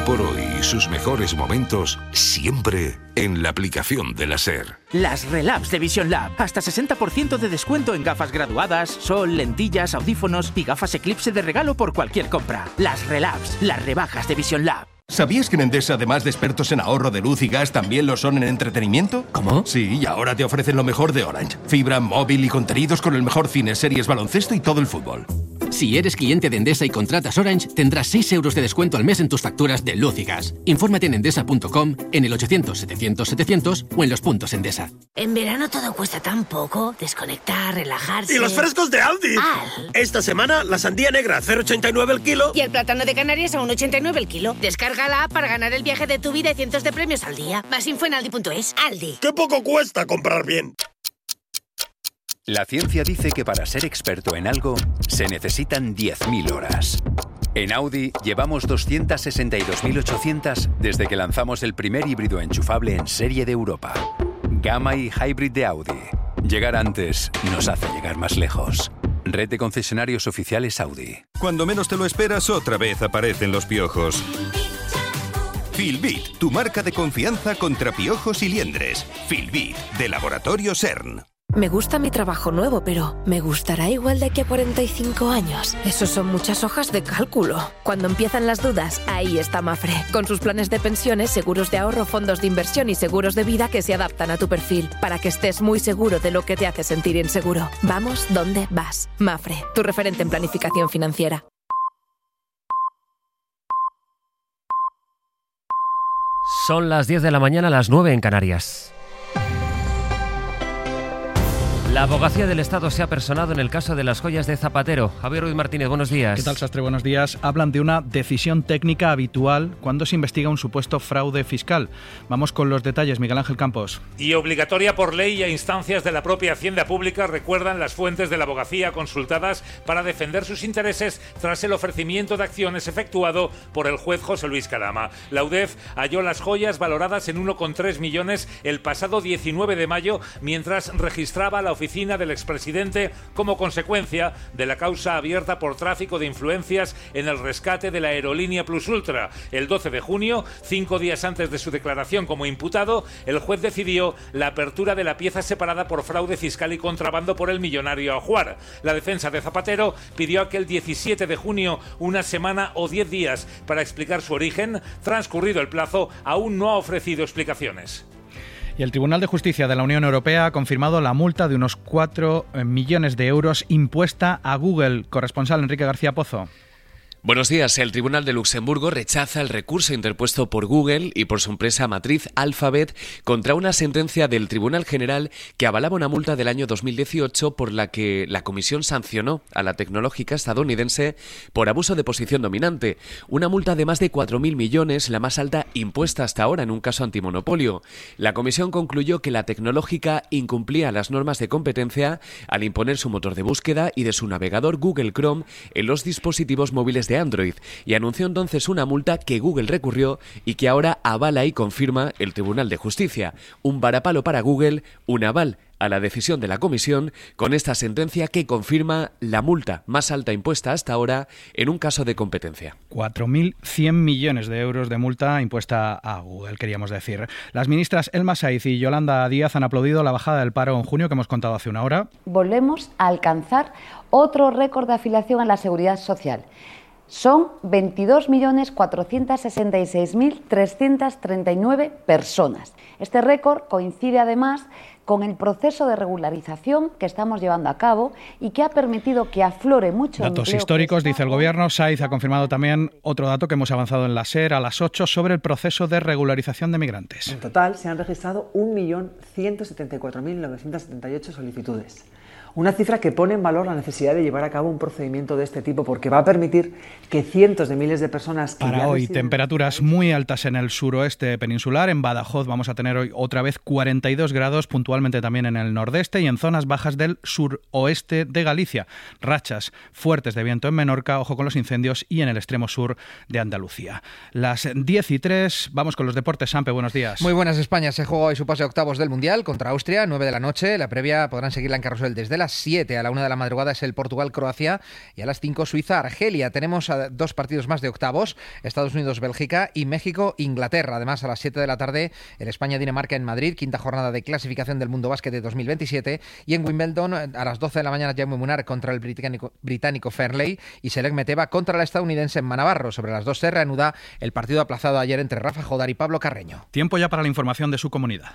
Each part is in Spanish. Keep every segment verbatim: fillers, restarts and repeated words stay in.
por hoy y sus mejores momentos siempre en la aplicación de la SER. Las Relabs de Vision Lab. Hasta sesenta por ciento de descuento en gafas graduadas, sol, lentillas, audífonos y gafas Eclipse de regalo por cualquier compra. Las Relabs, las rebajas de Vision Lab. ¿Sabías que en Endesa, además de expertos en ahorro de luz y gas, también lo son en entretenimiento? ¿Cómo? Sí, y ahora te ofrecen lo mejor de Orange. Fibra, móvil y contenidos con el mejor cine, series, baloncesto y todo el fútbol. Si eres cliente de Endesa y contratas Orange, tendrás seis euros de descuento al mes en tus facturas de luz y gas. Infórmate en endesa punto com, en el ochocientos setecientos setecientos o en los puntos Endesa. En verano todo cuesta tan poco. Desconectar, relajarse... ¡Y los frescos de Aldi! Al. Esta semana, la sandía negra cero coma ochenta y nueve el kilo. Y el plátano de Canarias a uno coma ochenta y nueve el kilo. Descarga la app para ganar el viaje de tu vida y cientos de premios al día. Más info en aldi punto es. Aldi. ¡Qué poco cuesta comprar bien! La ciencia dice que para ser experto en algo se necesitan diez mil horas. En Audi llevamos doscientas sesenta y dos mil ochocientas desde que lanzamos el primer híbrido enchufable en serie de Europa. Gamma y Hybrid de Audi. Llegar antes nos hace llegar más lejos. Red de concesionarios oficiales Audi. Cuando menos te lo esperas, otra vez aparecen los piojos. Filbit, tu marca de confianza contra piojos y liendres. Filbit, de Laboratorio CERN. Me gusta mi trabajo nuevo, pero ¿me gustará igual de aquí a cuarenta y cinco años? Esos son muchas hojas de cálculo. Cuando empiezan las dudas, ahí está Mafre, con sus planes de pensiones, seguros de ahorro, fondos de inversión y seguros de vida que se adaptan a tu perfil, para que estés muy seguro de lo que te hace sentir inseguro. Vamos donde vas. Mafre, tu referente en planificación financiera. Son las diez de la mañana, las nueve en Canarias. La abogacía del Estado se ha personado en el caso de las joyas de Zapatero. Javier Ruiz Martínez, buenos días. ¿Qué tal, Sastre? Buenos días. Hablan de una decisión técnica habitual cuando se investiga un supuesto fraude fiscal. Vamos con los detalles, Miguel Ángel Campos. Y obligatoria por ley y a instancias de la propia Hacienda Pública, recuerdan las fuentes de la abogacía consultadas para defender sus intereses tras el ofrecimiento de acciones efectuado por el juez José Luis Calama. La U D E F halló las joyas valoradas en uno coma tres millones el pasado diecinueve de mayo, mientras registraba la oficina del expresidente como consecuencia de la causa abierta por tráfico de influencias en el rescate de la aerolínea Plus Ultra. El doce de junio, cinco días antes de su declaración como imputado, el juez decidió la apertura de la pieza separada por fraude fiscal y contrabando por el millonario Ajuar. La defensa de Zapatero pidió aquel diecisiete de junio una semana o diez días para explicar su origen. Transcurrido el plazo, aún no ha ofrecido explicaciones. Y el Tribunal de Justicia de la Unión Europea ha confirmado la multa de unos cuatro millones de euros impuesta a Google. Corresponsal Enrique García Pozo. Buenos días. El Tribunal de Luxemburgo rechaza el recurso interpuesto por Google y por su empresa matriz Alphabet contra una sentencia del Tribunal General que avalaba una multa del año dos mil dieciocho por la que la Comisión sancionó a la tecnológica estadounidense por abuso de posición dominante. Una multa de más de cuatro mil millones, la más alta impuesta hasta ahora en un caso antimonopolio. La Comisión concluyó que la tecnológica incumplía las normas de competencia al imponer su motor de búsqueda y de su navegador Google Chrome en los dispositivos móviles de Android, y anunció entonces una multa que Google recurrió y que ahora avala y confirma el Tribunal de Justicia. Un varapalo para Google, un aval a la decisión de la Comisión con esta sentencia que confirma la multa más alta impuesta hasta ahora en un caso de competencia. cuatro mil cien millones de euros de multa impuesta a Google, queríamos decir. Las ministras Elma Saiz y Yolanda Díaz han aplaudido la bajada del paro en junio que hemos contado hace una hora. Volvemos a alcanzar otro récord de afiliación a la Seguridad Social. Son veintidós millones cuatrocientos sesenta y seis mil trescientos treinta y nueve personas. Este récord coincide además con el proceso de regularización que estamos llevando a cabo y que ha permitido que aflore mucho Datos empleo históricos, que dice el Gobierno. Saiz ha confirmado también otro dato que hemos avanzado en la SER a las ocho sobre el proceso de regularización de migrantes. En total se han registrado un millón ciento setenta y cuatro mil novecientos setenta y ocho solicitudes. Una cifra que pone en valor la necesidad de llevar a cabo un procedimiento de este tipo porque va a permitir que cientos de miles de personas... Que Para hoy, temperaturas muy altas en el suroeste peninsular. En Badajoz vamos a tener hoy otra vez cuarenta y dos grados, puntualmente también en el nordeste y en zonas bajas del suroeste de Galicia. Rachas fuertes de viento en Menorca, ojo con los incendios, y en el extremo sur de Andalucía. Las diez y tres, vamos con los deportes. Sampe, buenos días. Muy buenas. España se juega hoy su pase a octavos del Mundial contra Austria, nueve de la noche. La previa podrán seguirla en Carrusel desde las siete, a la una de la madrugada es el Portugal-Croacia y a las cinco Suiza-Argelia. Tenemos dos partidos más de octavos, Estados Unidos-Bélgica y México-Inglaterra. Además, a las siete de la tarde, el España-Dinamarca en Madrid, quinta jornada de clasificación del Mundo Básquet de dos mil veintisiete. Y en Wimbledon, a las doce de la mañana, Jaume Munar contra el británico, británico Fernley y Selek Meteva contra la estadounidense en Navarro. Sobre las dos se reanuda el partido aplazado ayer entre Rafa Jodar y Pablo Carreño. Tiempo ya para la información de su comunidad.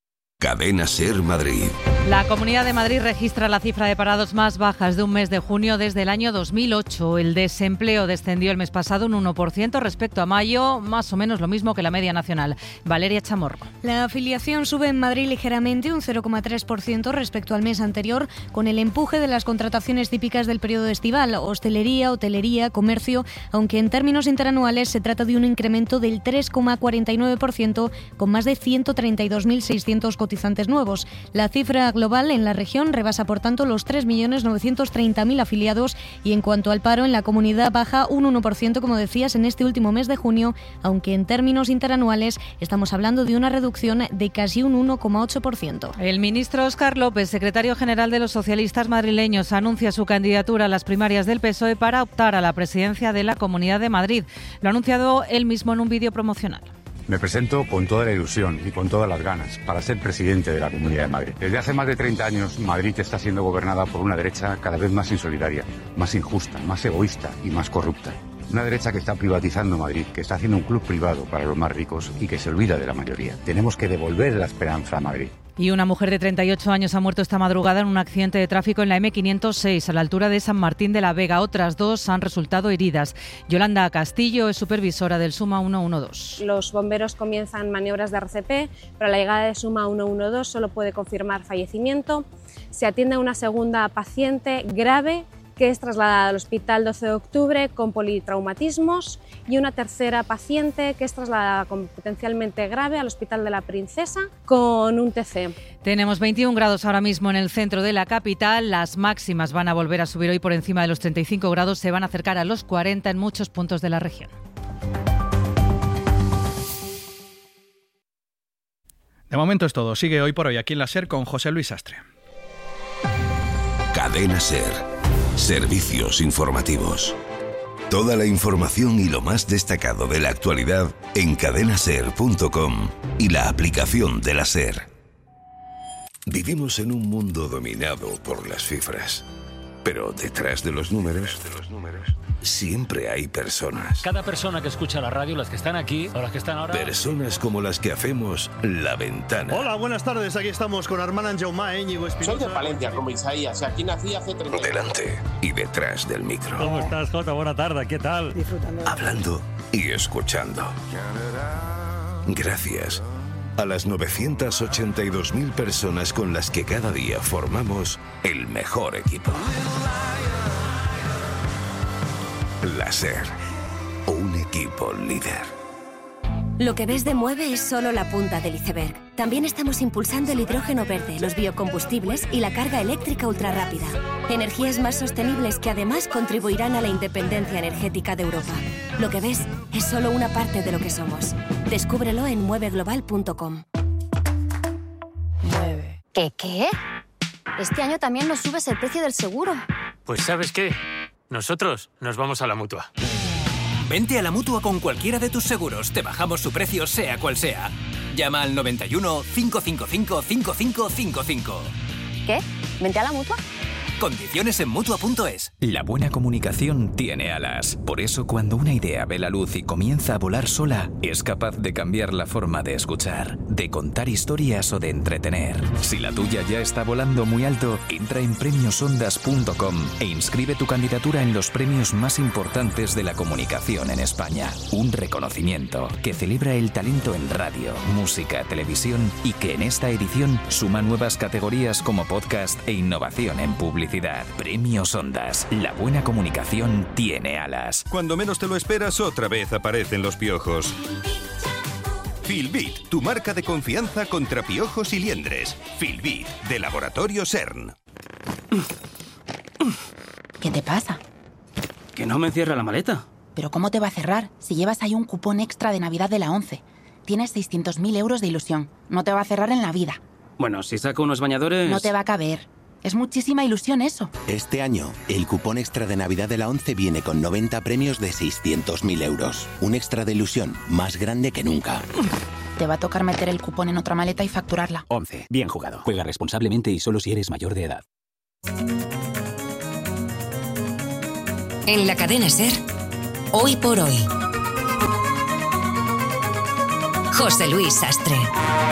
Cadena SER Madrid. La Comunidad de Madrid registra la cifra de parados más bajas de un mes de junio desde el año dos mil ocho. El desempleo descendió el mes pasado un uno por ciento respecto a mayo, más o menos lo mismo que la media nacional. Valeria Chamorro. La afiliación sube en Madrid ligeramente, un cero coma tres por ciento respecto al mes anterior, con el empuje de las contrataciones típicas del periodo estival, hostelería, hotelería, comercio, aunque en términos interanuales se trata de un incremento del tres coma cuarenta y nueve por ciento, con más de ciento treinta y dos mil seiscientos cotizantes nuevos. La cifra global en la región rebasa, por tanto, los tres millones novecientos treinta mil afiliados y en cuanto al paro en la comunidad baja un uno por ciento, como decías, en este último mes de junio, aunque en términos interanuales estamos hablando de una reducción de casi un uno coma ocho por ciento. El ministro Óscar López, secretario general de los socialistas madrileños, anuncia su candidatura a las primarias del P S O E para optar a la presidencia de la Comunidad de Madrid. Lo ha anunciado él mismo en un vídeo promocional. Me presento con toda la ilusión y con todas las ganas para ser presidente de la Comunidad de Madrid. Desde hace más de treinta años, Madrid está siendo gobernada por una derecha cada vez más insolidaria, más injusta, más egoísta y más corrupta. Una derecha que está privatizando Madrid, que está haciendo un club privado para los más ricos y que se olvida de la mayoría. Tenemos que devolver la esperanza a Madrid. Y una mujer de treinta y ocho años ha muerto esta madrugada en un accidente de tráfico en la eme quinientos seis, a la altura de San Martín de la Vega. Otras dos han resultado heridas. Yolanda Castillo es supervisora del Suma ciento doce. Los bomberos comienzan maniobras de erre ce pe, pero la llegada de Suma ciento doce solo puede confirmar fallecimiento. Se atiende a una segunda paciente grave que es trasladada al Hospital doce de octubre con politraumatismos, y una tercera paciente que es trasladada con potencialmente grave al Hospital de la Princesa con un te ce. Tenemos veintiún grados ahora mismo en el centro de la capital. Las máximas van a volver a subir hoy por encima de los treinta y cinco grados. Se van a acercar a los cuarenta en muchos puntos de la región. De momento es todo. Sigue Hoy por Hoy aquí en la SER con José Luis Sastre. Cadena SER. Servicios informativos. Toda la información y lo más destacado de la actualidad en cadena ser punto com y la aplicación de la SER. Vivimos en un mundo dominado por las cifras, pero detrás de los números, de los números siempre hay personas. Cada persona que escucha la radio, las que están aquí o las que están ahora... Personas como las que hacemos La Ventana. Hola, buenas tardes. Aquí estamos con Armand Anjaumá, Íñigo Espinosa. Soy de Palencia, como Isaías, y aquí nací hace treinta años. Delante y detrás del micro. ¿Cómo estás, Jota? Buena tarde, ¿qué tal? Disfrutando. Hablando y escuchando. Gracias a las novecientas ochenta y dos mil personas con las que cada día formamos el mejor equipo. La SER, un equipo líder. Lo que ves de Mueve es solo la punta del iceberg. También estamos impulsando el hidrógeno verde, los biocombustibles y la carga eléctrica ultrarrápida. Energías más sostenibles que además contribuirán a la independencia energética de Europa. Lo que ves es solo una parte de lo que somos. Descúbrelo en mueve global punto com. Mueve. ¿Qué qué? Este año también nos subes el precio del seguro. Pues ¿sabes qué? Nosotros nos vamos a la Mutua. Vente a la Mutua con cualquiera de tus seguros. Te bajamos su precio sea cual sea. Llama al noventa y uno, cinco cinco cinco, cinco cinco cinco cinco. ¿Qué? ¿Vente a la Mutua? Condiciones en Mutua punto es. La buena comunicación tiene alas. Por eso, cuando una idea ve la luz y comienza a volar sola, es capaz de cambiar la forma de escuchar, de contar historias o de entretener. Si la tuya ya está volando muy alto, entra en premios ondas punto com e inscribe tu candidatura en los premios más importantes de la comunicación en España. Un reconocimiento que celebra el talento en radio, música, televisión y que en esta edición suma nuevas categorías como podcast e innovación en publicidad. Premios Ondas. La buena comunicación tiene alas. Cuando menos te lo esperas, otra vez aparecen los piojos. Filbit, tu marca de confianza contra piojos y liendres. Filbit, de Laboratorio CERN. ¿Qué te pasa? Que no me cierra la maleta. ¿Pero cómo te va a cerrar si llevas ahí un cupón extra de Navidad de la ONCE? Tienes seiscientos mil euros de ilusión. No te va a cerrar en la vida. Bueno, si saco unos bañadores... No te va a caber. Es muchísima ilusión eso. Este año, el cupón extra de Navidad de la ONCE viene con noventa premios de seiscientos mil euros. Un extra de ilusión más grande que nunca. Te va a tocar meter el cupón en otra maleta y facturarla. ONCE. Bien jugado. Juega responsablemente y solo si eres mayor de edad. En la cadena SER, Hoy por Hoy. José Luis Sastre.